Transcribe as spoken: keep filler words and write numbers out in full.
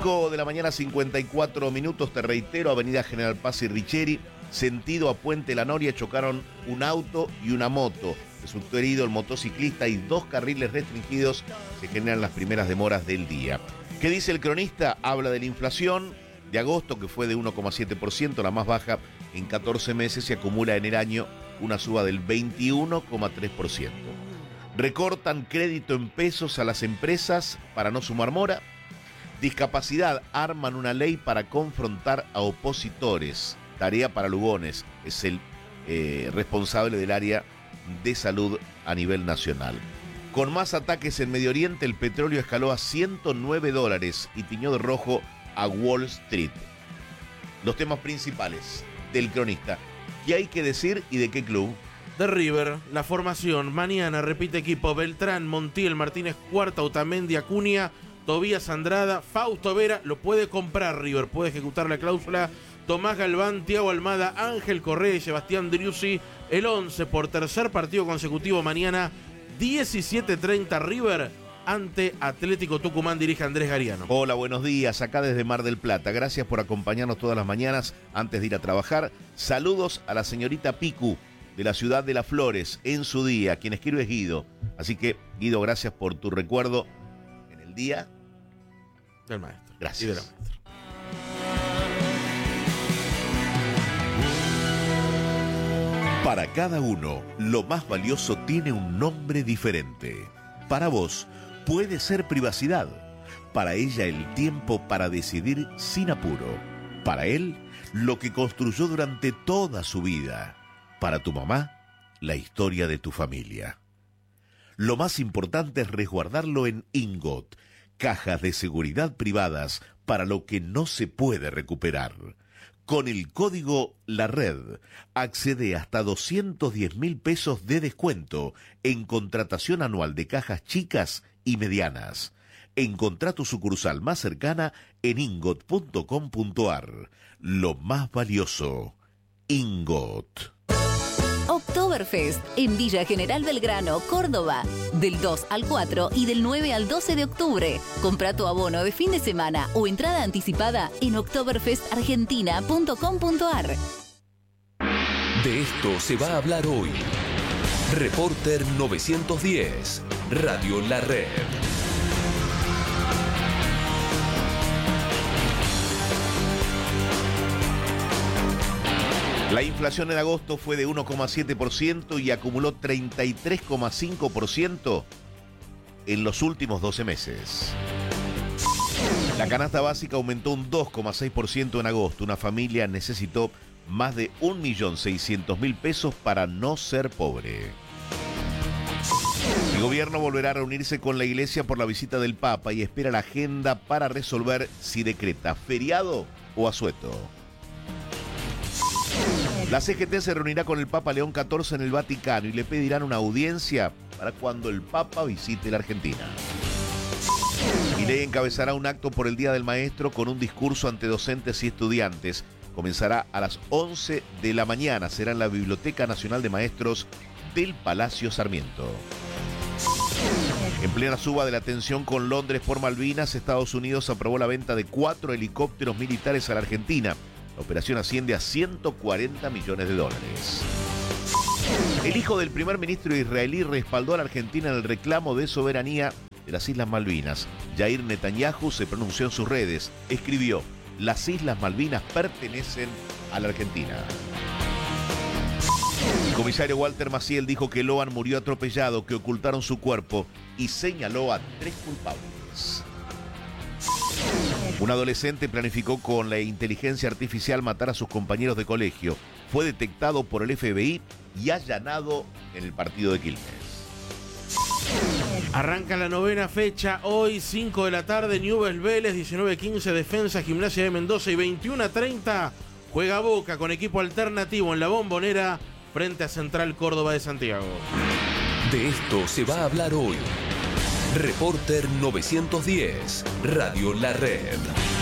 cinco de la mañana, cincuenta y cuatro minutos, te reitero, Avenida General Paz y Richeri, sentido a Puente La Noria, chocaron un auto y una moto. Resultó herido el motociclista y dos carriles restringidos. Se generan las primeras demoras del día. ¿Qué dice el cronista? Habla de la inflación de agosto, que fue de uno coma siete por ciento, la más baja en catorce meses, y acumula en el año una suba del veintiuno coma tres por ciento. Recortan crédito en pesos a las empresas para no sumar mora. Discapacidad, arman una ley para confrontar a opositores. Tarea para Lugones, es el eh, responsable del área de salud a nivel nacional. Con más ataques en Medio Oriente, el petróleo escaló a ciento nueve dólares y tiñó de rojo a Wall Street. Los temas principales del cronista. ¿Qué hay que decir y de qué club? De River, la formación. Mañana repite equipo: Beltrán, Montiel, Martínez Cuarta, Otamendi, Acuña, Tobías Andrada, Fausto Vera. Lo puede comprar River, puede ejecutar la cláusula. Tomás Galván, Thiago Almada, Ángel Correa y Sebastián Driussi. El once por tercer partido consecutivo mañana, diecisiete treinta, River ante Atlético Tucumán, dirige Andrés Gariano. Hola, buenos días, acá desde Mar del Plata. Gracias por acompañarnos todas las mañanas antes de ir a trabajar. Saludos a la señorita Picu, de la ciudad de Las Flores, en su día. Quien escribe es Guido. Así que, Guido, gracias por tu recuerdo en el día del maestro. Gracias. Y de la maestra. Para cada uno, lo más valioso tiene un nombre diferente. Para vos, puede ser privacidad. Para ella, el tiempo para decidir sin apuro. Para él, lo que construyó durante toda su vida. Para tu mamá, la historia de tu familia. Lo más importante es resguardarlo en Ingot, cajas de seguridad privadas para lo que no se puede recuperar. Con el código La Red, accede hasta doscientos diez mil pesos de descuento en contratación anual de cajas chicas y medianas. Encontrá tu sucursal más cercana en ingot punto com punto ar. Lo más valioso, Ingot. Oktoberfest en Villa General Belgrano, Córdoba, del dos al cuatro y del nueve al doce de octubre. Compra tu abono de fin de semana o entrada anticipada en oktoberfest argentina punto com punto ar. De esto se va a hablar hoy. Reporter novecientos diez, Radio La Red. La inflación en agosto fue de uno coma siete por ciento y acumuló treinta y tres coma cinco por ciento en los últimos doce meses. La canasta básica aumentó un dos coma seis por ciento en agosto. Una familia necesitó más de un millón seiscientos mil pesos para no ser pobre. El gobierno volverá a reunirse con la iglesia por la visita del Papa y espera la agenda para resolver si decreta feriado o asueto. La C G T se reunirá con el Papa León catorce en el Vaticano y le pedirán una audiencia para cuando el Papa visite la Argentina. Milei encabezará un acto por el Día del Maestro con un discurso ante docentes y estudiantes. Comenzará a las once de la mañana. Será en la Biblioteca Nacional de Maestros del Palacio Sarmiento. En plena suba de la tensión con Londres por Malvinas, Estados Unidos aprobó la venta de cuatro helicópteros militares a la Argentina. La operación asciende a ciento cuarenta millones de dólares. El hijo del primer ministro israelí respaldó a la Argentina en el reclamo de soberanía de las Islas Malvinas. Yair Netanyahu se pronunció en sus redes. Escribió: las Islas Malvinas pertenecen a la Argentina. El comisario Walter Maciel dijo que Loan murió atropellado, que ocultaron su cuerpo y señaló a tres culpables. Un adolescente planificó con la inteligencia artificial matar a sus compañeros de colegio. Fue detectado por el F B I y allanado en el partido de Quilmes. Arranca la novena fecha, hoy cinco de la tarde, Newell's Vélez, diecinueve quince, Defensa Gimnasia de Mendoza y veintiuno treinta, juega Boca con equipo alternativo en la Bombonera frente a Central Córdoba de Santiago. De esto se va a hablar hoy. Reporter novecientos diez, Radio La Red.